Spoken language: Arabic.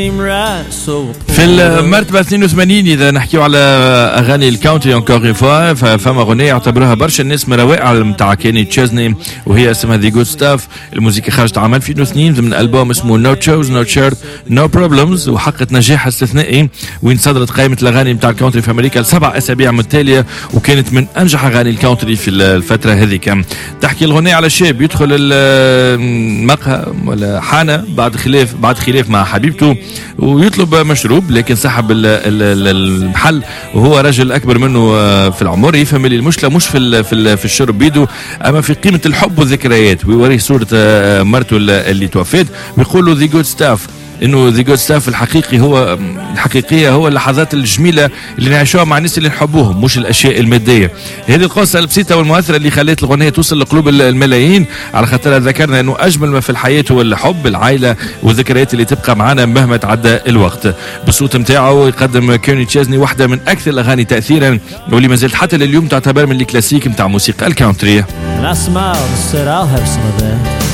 في المرتبة 82 إذا نحكيو على أغاني الكاونتري أنكور فوا، فما أغنية يعتبروها برشا الناس من روائع متاع كيني تشيزني وهي اسمها ذا جود ستاف. الموسيقى خرجت عام 2002 ضمن ألبوم اسمه نو تشوز نو شيرد نو بروبلمز، وحققت نجاح استثنائي وين صدرت قائمة الأغاني متاع الكاونتري في أمريكا ل7 أسابيع متتالية، وكانت من أنجح أغاني الكاونتري في الفترة هذيك. تحكي الأغنية على شاب يدخل المقهى ولا حانة بعد خلاف مع حبيبته ويطلب مشروب، لكن صاحب المحل وهو رجل اكبر منه في العمر يفهم اللي المشكله مش في الشرب بيدو، اما في قيمه الحب والذكريات، ويوريه صوره مرته اللي توفات ويقول له ذا جود ستاف، انه ذا جود ستاف الحقيقيه هو اللحظات الجميله اللي نعيشوها مع الناس اللي نحبوهم مش الاشياء الماديه. هذه القصه البسيطه والمؤثره اللي خلت الاغنيه توصل لقلوب الملايين، على خاطرها ذكرنا انه اجمل ما في الحياه هو الحب، العائله والذكريات اللي تبقى معنا مهما تعدى الوقت. بالصوت نتاعو يقدم كيني تشيزني واحده من اكثر الاغاني تاثيرا واللي ما زالت حتى لليوم تعتبر من الكلاسيك نتاع موسيقى الكاونتري.